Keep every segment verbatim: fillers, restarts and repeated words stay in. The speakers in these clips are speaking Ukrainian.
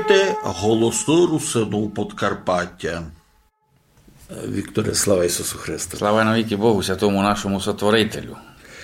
слухаєте «Голоси Русину Подкарпаття». Вікторе, слава Ісусу Христу. Слава навіки Богу, святому нашому сотворителю.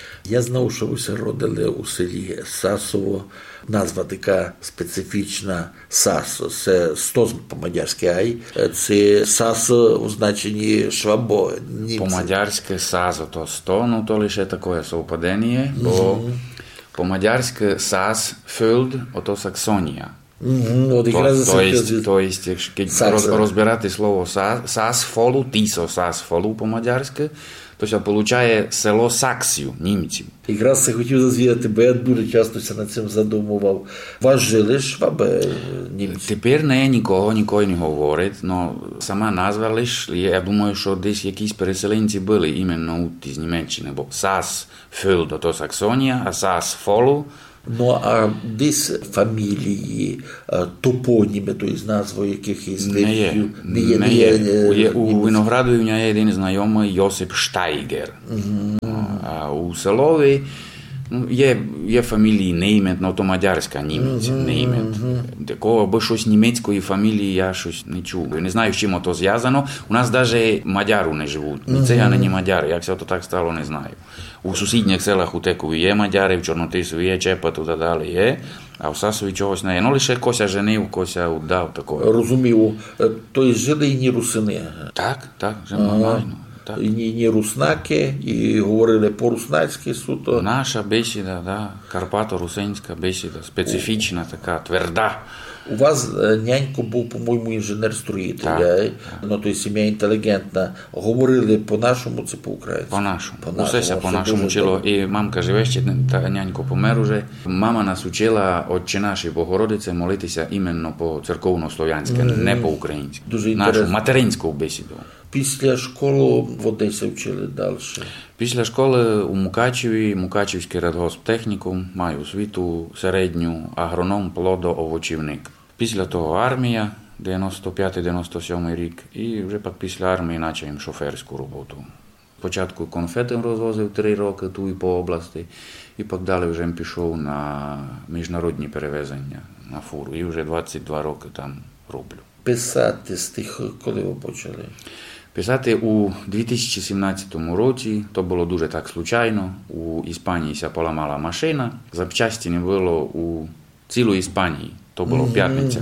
Я знав, що ви родили у селі Сасово. Назва така специфічна Сасо. Це сто по-мадярськи, ай. Це Сасо у значенні швабо. По-мадярськи Сасо то сто, ну то лише таке совпадення, бо mm-hmm. по-мадярськи Сас фюлд, ото Саксонія. Mm-hmm. To, to, jest, to jest, keď roz, rozbierate slovo Sas Folu, Tiso Sas Folu по-мадярськи, то се получає село Саксію, німців. Якраз це хотів зазвідати, бо я дуже часто над цим задумував. Вас жили шваби німці? Тепер не нікого, нікого не говорить, но сама назва лиш, я думаю, що десь якісь переселенці були іменно з Німеччини, бо Сас Фюлд, то Саксонія, а Сас Фолу. Ну, а десь фамілії, топоніми, тобто назви якихось... Не є, не є. Не є. Не є. У Виноградові в нього є один знайомий Йосип Штайгер. Mm-hmm. А у Селові ну, є, є фамілії Неймет, ну то мадярська німець, mm-hmm. Неймет. Mm-hmm. Такого, або щось німецької фамілії я щось не чув. Не знаю, з чим то зв'язано. У нас навіть мадяру не живуть. Ні цигани, ні мадяри. Як це то так стало, не знаю. У сусідніх селах у Текові є мадяри, в Чорнотисові є, Чепа, туди далі є, а в Сасові чогось не є. Ну, лише Кося женив, Кося удав такого. Розумів. Тобто жили і ні русини? Так, так, жили нормально. Так. І ні, ні руснаки, і говорили по-руснацьки суто. Наша бесіда, да, карпато-русинська бесіда, специфічна така, тверда. У вас нянько був, по-моєму, інженер-строїтель, ну, то є сім'я інтелігентна. Говорили по-нашому, це по-українськи? По-нашому. Усе ся по-нашому вчило. І мамка живе ще, та нянько помер уже. Мама нас учила Отче наш і Богородице молитися іменно по-церковно-слов'янськи, mm-hmm. не по-українськи. Дуже інтересно. Нашу материнську бесіду. Після школи в Одесі вчили далі? Після школи у Мукачеві, Мукачевський радгосптехнікум, маю освіту середню, агроном, плодоовочівник. Після того армія, дев'яносто п'ятий дев'яносто сьомий рік, і вже пак після армії почав їм шоферську роботу. Спочатку конфети розвозив три роки ту і по області, і пак далі вже пішов на міжнародні перевезення на фуру, і вже двадцять два роки там роблю. Писати стих, коли ви почали? Писати у дві тисячі сімнадцятому році, то було дуже так случайно, у Іспанії ся поламала машина, запчасті не було у цілій Іспанії, то було mm-hmm. п'ятниця.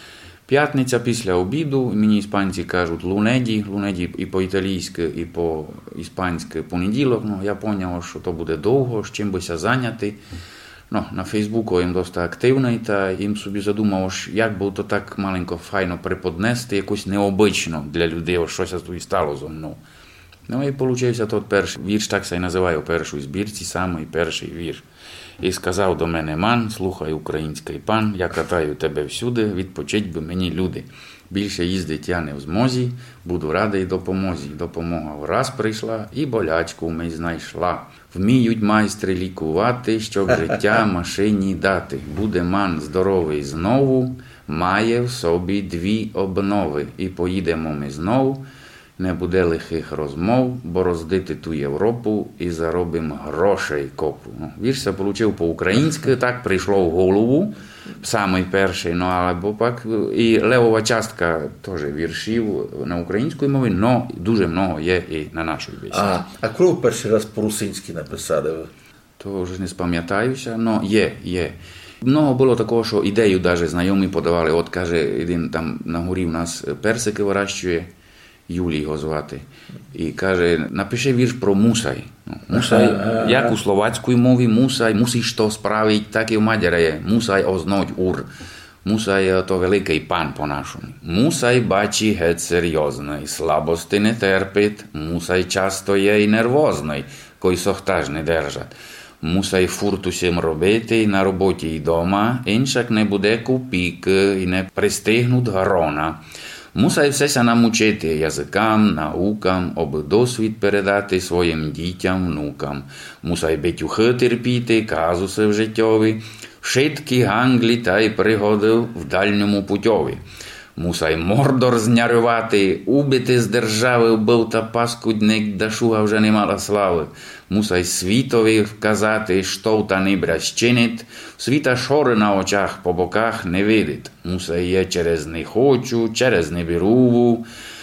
П'ятниця після обіду, мені іспанці кажуть лунеді, лунеді і по-італійськи, і по-іспанськи понеділок, ну я зрозумів, що то буде довго, з чим бися зайняти. No, na Facebooku їм досить активний, та їм собі задумав, як би то так маленько файно преподнести, якось необично для людей, ось щось тут стало зо мною. Ну і получився тот перший вірш, так се і називає у першій збірці, самий перший вірш. І сказав до мене ман, слухай український пан, я катаю тебе всюди, відпочить би мені люди. Більше їздить я не в змозі, буду радий допомозі. Допомога враз прийшла і болячку ми знайшла. Вміють майстри лікувати, щоб життя машині дати. Буде ман здоровий знову, має в собі дві обнови. І поїдемо ми знову, не буде лихих розмов, бо роздити ту Європу і заробимо грошей копу. Ну, вірш се получив по-українськи, так прийшло в голову, самий перший, ну, але бо пак і левова частка теж віршів на українській мові, но дуже много є і на нашій бесіді. А, а коли ви перший раз по-русинськи написали? То вже не спам'ятаюся, но є, є. Много було такого, що ідею навіть знайомі подавали. От, каже, один там на горі у нас персики вирощує, Юлій його звати, і каже, напиши вірш про мусай. Ну, мусай, як у словацькій мові мусай, мусиш то справити, так і в мадяре є. Мусай ознать ур. Мусай то великий пан по-нашому. Мусай бачи геть серйозний, слабости не терпить, мусай часто є і нервозний, кой сохтаж не держать. Мусай фурт усім робити на роботі і дома, іншак не буде купіки і не пристигнуть грона. Мусай все намучити язикам, наукам, об досвід передати своїм дітям, внукам. Мусай битюхи терпіти, казуси в життєві, шитки, ганглі та й пригоди в дальньому путьові. Мусай мордор знярювати, убити з держави вбив та паскудник, да шуга вже не мала слави. Мусай світові вказати, що та не брязчинить, світа шори на очах по боках не видить. Мусай є через не хочу, через не беру,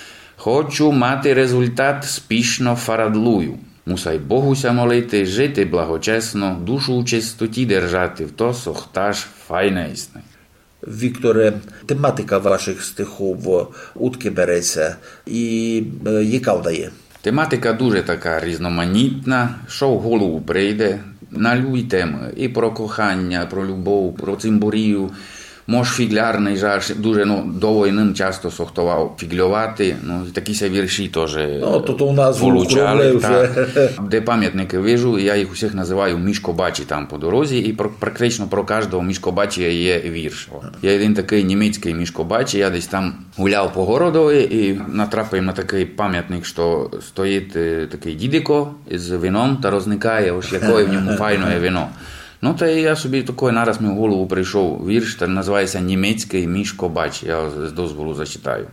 хочу мати результат, спішно фарадлую. Мусай Богуся молити, жити благочесно, душу у чистоті держати, в то сохтаж файне існе. Вікторе, тематика ваших стихов утки береться і яка вдає? Тематика дуже така різноманітна, що в голову прийде, на любі теми, і про кохання, про любов, про цимбурію. Мож фіглярний жар, дуже ну, до війни часто сохтував фіглювати, ну, такі ся вірші теж ну, тут у нас получали. Вже. Де пам'ятники вижу, я їх усіх називаю мішкобачі там по дорозі, і про, практично про кожного мішкобачі є вірш. Є один такий німецький мішкобачі, я десь там гуляв по городові і натрапив на такий пам'ятник, що стоїть такий дідико з вином та розникає, ось якое в ньому файно є вино. Ну, та я собі такий нараз мені в голову прийшов вірш, та називається «Німецький мішкобач». Я з дозволу зачитаю.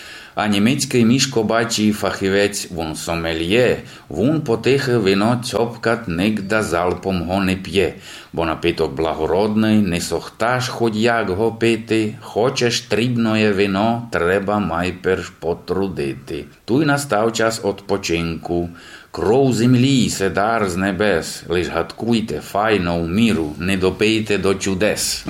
А німецький мішкобачий фахівець, вон сомельє, вон потихе вино цьопкат, нігда залпом го не п'є, бо напиток благородний, не сохташ хоть як го пити, хочеш трібноє вино, треба майперш потрудити. Туй настав час odpoczynku, кров землі, се дар з небес, лиш гадкуйте файно в міру, не допийте до чудес.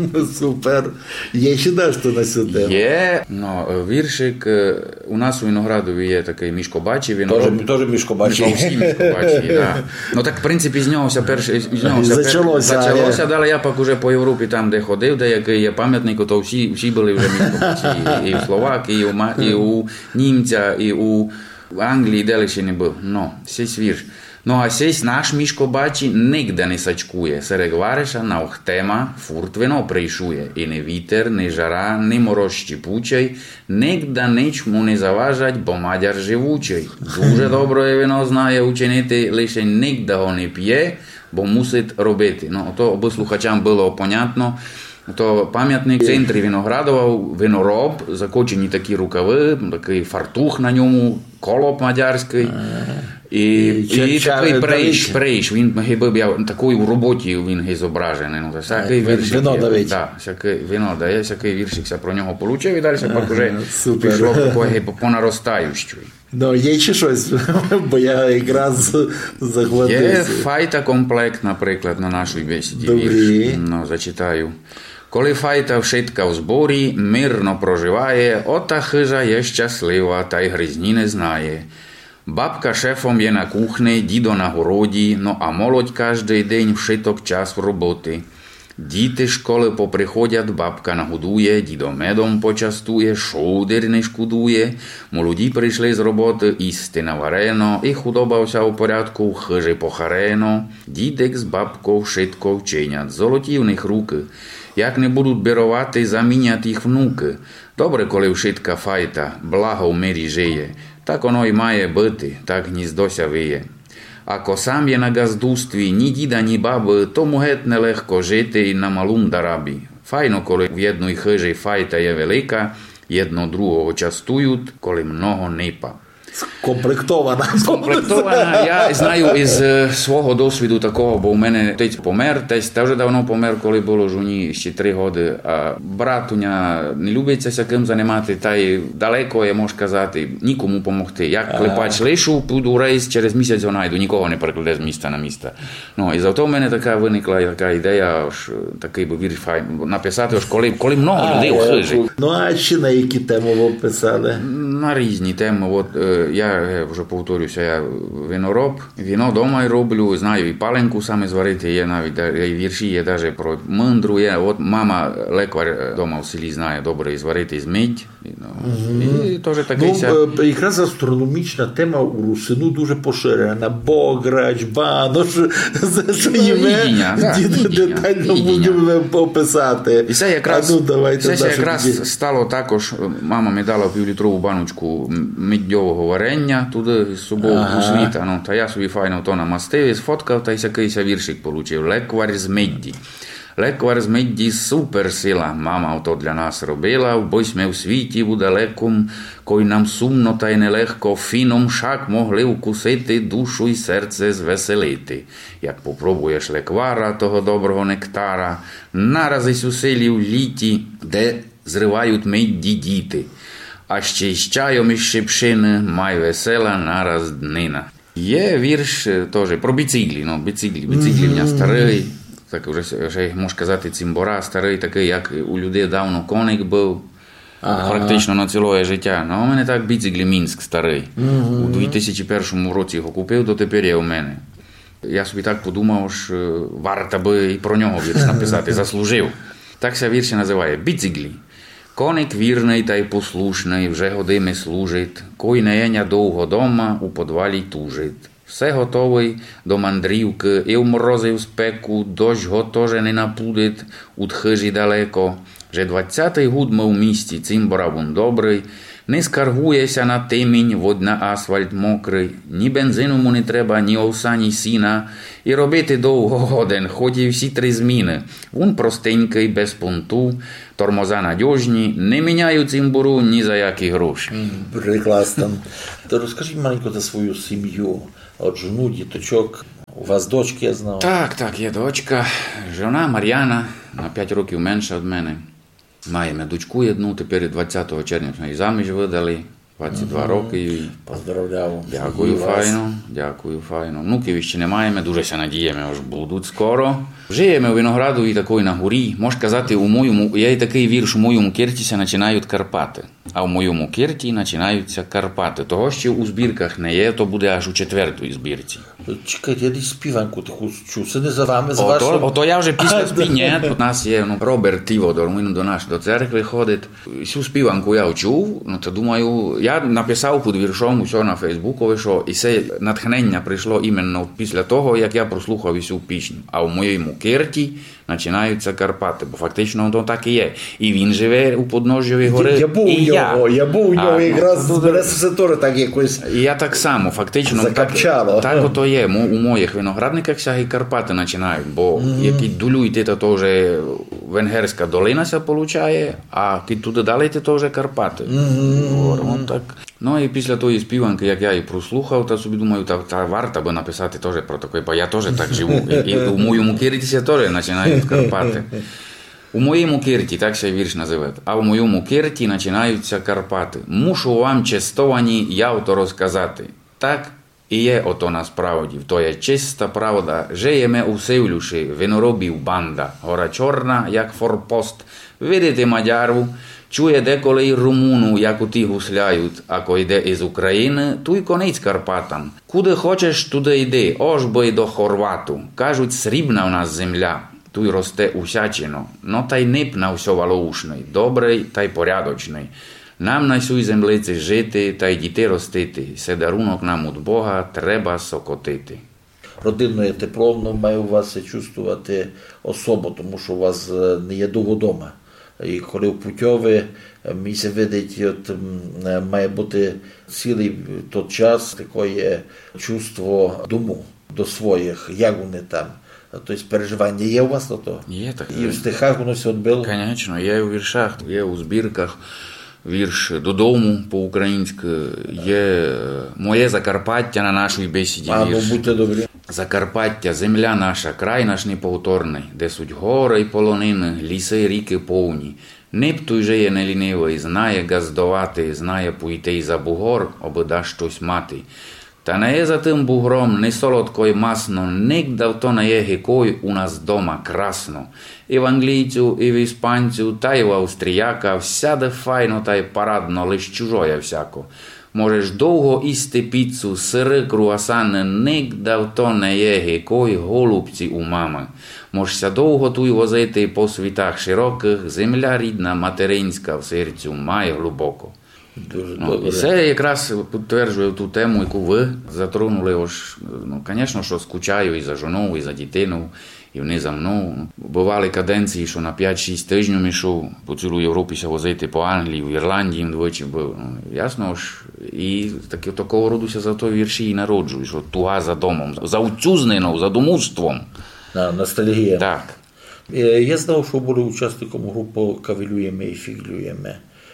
Супер. Є ще дашто на цю тему? Є, ну, віршик, у нас у Виноградові є такий мішкобачий. Він Тоже, тоже мішкобачий. Всі мішкобачі, да. Ну так, в принципі, з нього все перше, з нього все зачалося. Перше, зачалося, далі я пак уже по Європі там, де ходив, де який є пам'ятник, то всі, всі були вже мішкобачі. І, і у Словакії, і у, і у німця, і у в Англії далі ще не був. Ну, сесь вірш. Ну, а сесь наш мішкобачі нігде не сачкує. Серед вареша на охтема фурт вино прийшує. І не вітер, не жара, не мороз щепучий, нігде ніч му не заважать, бо мадяр живучий. Дуже добре вино знає учинити, лише нігде го не п'є, бо мусить робити. Ну, то аби слухачам було понятно. То пам'ятник в центрі Виноградова, винороб, закочені такі рукави, такий фартух на ньому, колоп мадярський. І, і, і такий прейш, прейш, він такий у роботі він зображений. Ну, всякий віршик, вино давить. Да, всякий вино дає, всякий віршик про нього получив і далі пак уже пішло по, по наростаючій. Ну, є ще щось, бо я якраз захватився. Є файта комплект, наприклад, на нашій бесіді вірш. Ну, зачитаю. Коли файта вшитка в зборі, мирно проживає, ота хижа є щаслива, та й гризні не знає. Бабка шефом є на кухні, дідо на городі, ну а молодь кожний день вшиток час в роботи. Діти школи поприходять, бабка нагодує, дідо медом почастує, шоудер не шкодує. Молоді прийшли з роботи, їсти наварено, і худоба вся у порядку, хижи похарено. Дідек з бабкою шитко вчинять, золоті в них руки. Як не будуть бірувати, замінять їх внуки. Добре, коли вшитка файта, благо в мирі жиє. Так воно й має бути, так гніздося виє. Ако сам є на газдустві, ні діда, ні баби, тому геть нелегко жити і на малум дарабі. Файно, коли в єдної хижі файта є велика, єдно другого частують, коли много нипа. Скомплектована. Скомплектована. Я знаю із свого досвіду такого, бо у мене тесть помер, тесть теж давно помер, коли було жоні ще три роки. А братуня не любиться всяким займати, та й далеко, я можу казати, нікому допомогти. Як клепач лишу, піду рейс, через місяць його найду, нікого не перекладе з міста на місто. Ну, і завто в мене така виникла така ідея, ш, такий би вірш файн, написати, ш, коли, коли много людей хижить. Ну, а ще на які теми ви писали? На різні теми. От, я вже повторюся, я винороб, вино дома роблю, знаю і паленку саме зварити, є навіть і вірші, є навіть про мундру, є, от мама лекар дома в селі знає добре зварити з мідь. Mm-hmm. І теж такий ну, ся... якраз астрономічна тема у русину дуже поширена. Бограч, банош, що їме, детально будемо описати. І це якраз, а, ну, давайте, це якраз тоді. Стало також, мама мені дала півлітрову баночку мідьового варення, туди з собою ага. у світа. Ну, та я собі файно то намастив, сфоткав, та й якийсь віршик получив. Леквар з медді. Леквар з медді суперсила, мама ото для нас робила, бо ми в світі у далеком, кой нам сумно та й нелегко, фіном шак могли вкусити, душу й серце звеселити. Як попробуєш леквара, того доброго нектара, наразись у селі в літі, де зривають медді діти. А ще й з чайом із шипшини, май весела нараз днина. Є вірш теж про біциклі, ну, біциклі, біциклі в мене старий, так вже, вже можна казати, цимбора старий, такий, як у людей давно коник був, ага. Практично на ціле життя. Ну, у мене так біциклі Мінськ старий. Угу. У дві тисячі першому році його купив, то тепер є у мене. Я собі так подумав, що варто би і про нього вірш написати, заслужив. Так ся вірш називає «Біциклі». Коник вірний та й послушний, вже години служить, кой не єня довго дома, у подвалі тужить. Все готовий до мандрівки, і в морози в спеку, дощ го тоже не напудить, у тхижі далеко. Вже двадцятий гуд ми в місті, цимбора вон добрий, не скаргуєся на темінь, водь на асфальт мокрий, ні бензину му не треба, ні овса, ні сіна, і робити довго годен, хоч і всі три зміни. Вон простенький, без понту, тормоза надіжні, не міняють цимбору ні за які гроші. Прекрасно. То розкажіть маленько за свою сім'ю, от жону, діточок. У вас дочки, я знав? Так, так, є дочка. Жона Мар'яна, на п'ять років менша від мене. Маємо дочку одну, тепер двадцятого червня ми її заміж видали, двадцять два угу. роки. Поздравляю. Дякую, файно, дякую, файно. Внуків ще не маємо, дуже се надіємо, аж будуть скоро. Живемо у Виноградові такої на горі. Можна казати, у моєму, є такий вірш, у моєму Керті починають Карпати. А в моєму Керті починаються Карпати. Того, що у збірках не є, то буде аж у четвертій збірці. Чекайте, я десь співанку таку чув. Це не за вами, з ото, вашим? Ото я вже після співання. У нас є ну, Роберт Тіводор, він до нас до церкви ходить. Цю співанку я чув, ну, то думаю, я написав під віршом усе на Фейсбукові, що і це натхнення прийшло іменно після того, як я прослухав цю пісню. А в моєму Керті починаються Карпати, бо фактично воно так і є. І він живе у подножжі гори, я, я був і я. Його, я був у нього, якраз ну, збереться теж так якось і я так само, фактично, закапчало. Так, так ото є. У моїх виноградниках ся і Карпати починають, бо mm-hmm. які дулюйте, то вже Венгерська долина ся получає, а ки туди далі, то вже Карпати. Mm-hmm. Так. Ну і після тої співанки, як я її прослухав, то собі думаю, та, та варто би написати теж про таке, бо я теж так живу. І, і у моєму Керті теж починають Карпати. У моєму Керті, так ще вірш називають, а в моєму Керті починаються Карпати. Мушу вам, честовані, я ото розказати. Так і є ото насправді, то є чиста правда. Жиємо у Севлюші, виноробів банда, гора чорна, як форпост. Видите Мадяру, чує деколи й румуну, як у ті гусляють, а ко йде із України, туй конець Карпатам. Куди хочеш, туди йди, ож бо й до Хорвату. Кажуть, срібна в нас земля. Туй росте усячино, но та й нип на всьо валоушний, добрий та й порядочний. Нам на сюй землиці жити та й дітей ростити, се дарунок нам від Бога треба сокотити. Родинне тепло має у вас чувствувати особо, тому що у вас не є довго дома. І коли в путьові, мені видить, от, має бути цілий той час таке чувство дому до своїх, як вони там. Тобто переживання є у вас на то? Є так. І в стихах воно все відбило? Звісно, є у віршах, є у збірках. Вірш «Додому» по-українськи, є «Моє Закарпаття» на нашій бесіді а, вірш. Ну, будьте добрі. Закарпаття, земля наша, край наш неповторний, де суть гори й полонини, ліси й ріки повні. Нип той же є нелінивий, знає газдувати, знає пойти й за бугор, аби да щось мати. Та не є за тим бугром не солодко й масно, нігдав то не є гікой у нас дома красно. І в англійцю, і в іспанцю, та й в австріяка, всяде файно та й парадно, лиш чужоє всяко. Можеш довго їсти піцу, сири, круасани, нігдав то не є гікой голубці у мами. Можешся довго туй возити по світах широких, земля рідна, материнська в серцю має глибоко. Дуже ну, добре. І це якраз підтверджує ту тему, яку ви затронули. Ось, ну, звісно, що скучаю і за жоною, і за дитину, і вони за мною. Бували каденції, що на п'ять-шість тижнів йшов по цілу Європі ся возити по Англії, в Ірландії двічі був. Ну, ясно ж, і таки, такого роду ся за той вірші і народжують, що туга за домом, за утюзнею, за домуством. А, ностальгія. Так. Я знав, що були учасником групи «Кавелюємо і фіглюємо».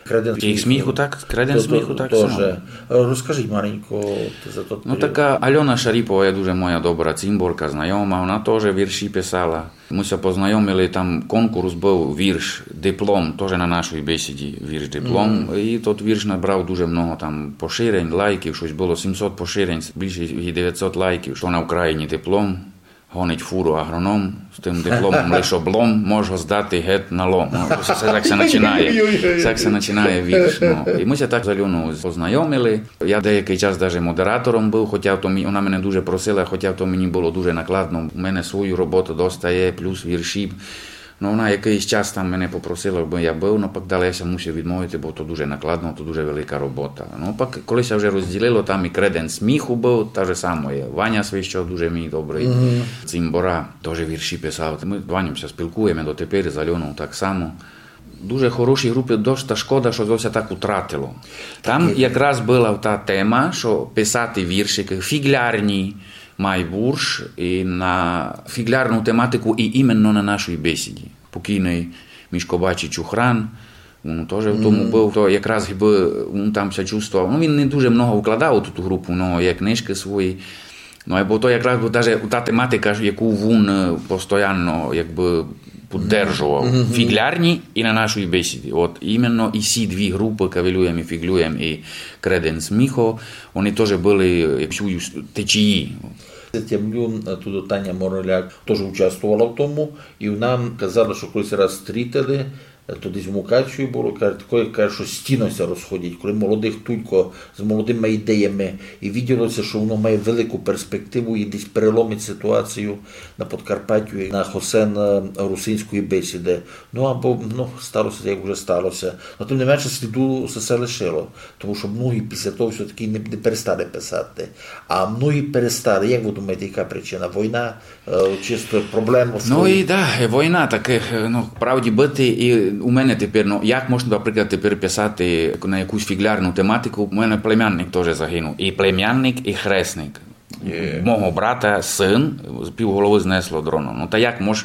І сміху так, креден сміху так само. Розкажіть маленько за той Ну така Альона Шаріпова je дуже моя добра цимборка, знайома, вона теж вірші писала. Ми се познайомили, там конкурс був, вірш, диплом, теж на нашій бесіді вірш диплом. Mm. І тот вірш набрав дуже много там поширень, лайків, щось було сімсот поширень, більше дев'ятсот лайків, що на Україні диплом. Гонить фуру агроном, з тим дипломом лише облом, може здати геть на лом. Ну, це так се починає. Так се починає вірш. Ну. І ми се так з Альоною познайомили. Я деякий час навіть модератором був, хоча то вона мене дуже просила, хоча то мені було дуже накладно. У мене свою роботу достає, плюс вірші. Ну, вона якийсь час там мене попросила, бо я був, но пак далі я се мусив відмовити, бо то дуже накладно, то дуже велика робота. Ну, пак, коли се вже розділило, там і креден сміху був, та же саме є. Ваня Свищов дуже мій добрий, mm-hmm. Цимбора теж вірші писав. Ми з Ванем се спілкуємо дотепер, з Альоною так само. Дуже хороші групи, дошта шкода, що це так утратило. Там якраз була та тема, що писати віршики фіглярні, Майбурш і на фіглярну тематику і іменно на нашій бесіді. Покійний Мішко Бачич Чухран, він теж в тому був, то якраз він там се чувствував. Ну, він не дуже много вкладав у ту групу, але є книжки свої. Ну, або то якраз та тематика, яку він постійно якби підтримував. Mm-hmm. Фіглярні і на нашій бесіді. От іменно і ці дві групи, Кавелюємо і Фіглюємо і Креден Сміхо, вони теж були як течії. Темлюн, тут Таня Мороляк теж участвувала в тому, і нам казали, що колись раз стрітили, то десь в Мукачеві було, каже, що стінося розходять, коли молодих тільки з молодими ідеями, і виділося, що воно має велику перспективу і десь переломить ситуацію на Подкарпаттю, на Хосен русинської бесіди. Ну, або, ну, сталося, як вже сталося. Но тим не менше, сліду все лишило, тому що многі після того все-таки не, не перестали писати. А многі перестали. Як ви думаєте, яка причина? Війна? Чисто проблема? Ну, і да, війна таких, ну, правді бити, і у мене тепер, ну, як можна, наприклад, тепер писати на якусь фіглярну тематику? У мене племянник теж загинув. І племянник, і хресник. Yeah. Мого брата син з півголови знесло дроном. Ну, та як можеш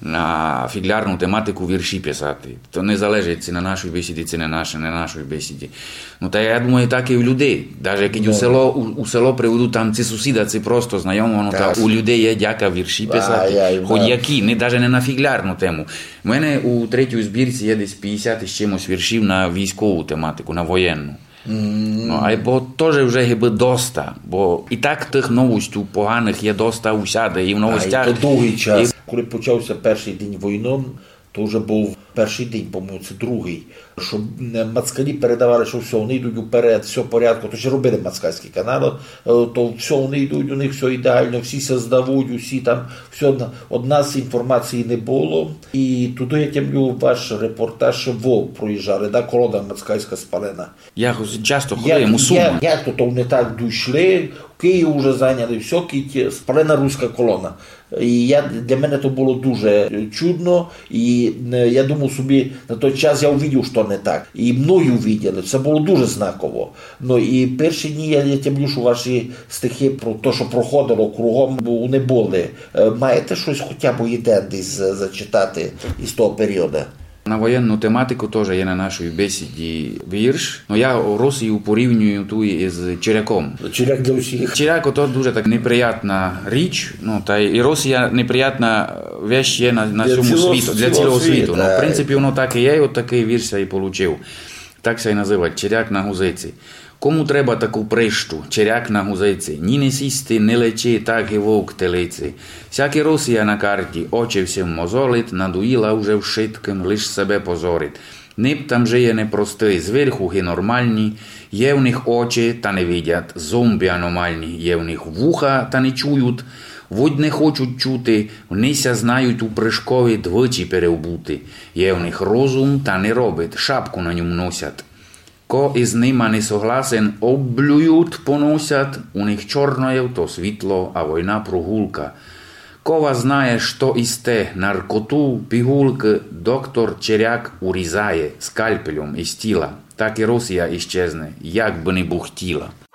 на фіглярну тематику вірші писати? То не залежить, чи на нашій бесіді, чи не на нашій бесіді. Ну, та я думаю, так і у людей. Навіть як yeah. у село, у, у село приведуть там ці сусіда, ці просто знайомо, ну, та у людей є дяка вірші писати. Ah, yeah, хоч yeah. які, не, навіть не на фіглярну тему. У мене у третій збірці є десь п'ятдесят з чимось віршів на військову тематику, на воєнну. Mm. Ну, а бо теж вже гиби доста, бо і так тих новостей поганих є доста усяде, і в новостях. А, і то довгий час. І... Коли почався перший день війни, то вже був перший день, по-моєму, це другий, що мацкалі передавали, що все, вони йдуть уперед, все в порядку, то ще робили мацкальський канал, то все, вони йдуть, у них все ідеально, всі се здавуть, усі там, все, од нас інформації не було. І туди я тямлю ваш репортаж, Вов проїжджали, да, колона мацкальська спалена. Я часто ходив у Суми. Як, як то, то вони так дійшли, в Київ вже зайняли, все, спалена руська колона. І я, для мене то було дуже чудно, і я думав собі, на той час я увидів, що не так. І мною увиділи, це було дуже знаково. Ну, і перші дні я, я тямлю, що ваші стихи про те, що проходило кругом, не були. Маєте щось хоча б один десь зачитати із того періоду? На воєнну тематику теж є на нашій бесіді вірш. Ну, я Росію порівнюю ту із Чиряком. Чиряк для усіх. Чиряк – то дуже так неприятна річ. Ну, та і Росія неприятна вещь є на, на цьому світу, для цілого світу. Ну, в принципі, воно так і є, і от такий вірш я і получив. Так се і називає «Чиряк на гузиці». Кому треба таку прищу, черяк на гузиці, ні не сісти, не лечи, так і вовк телиці. Всяке Росія на карті, очі всім мозолить, надоїла уже вшитким, лиш себе позорить. Ниб там жиє непростий, зверху ги нормальні, є в них очі, та не видять, зомбі аномальні, є в них вуха, та не чують, водь не хочуть чути, внися знають у прыжкові двічі переобути, є в них розум, та не робить, шапку на ньому носять. Ко із ними не согласен, облюють, поносять, у них чорно є то світло, а війна прогулка. Кова знає, що істе, наркоту, пігулки, доктор Чиряк урізає скальпелем із тіла. Так і Росія іщезне, як би не бухтіла.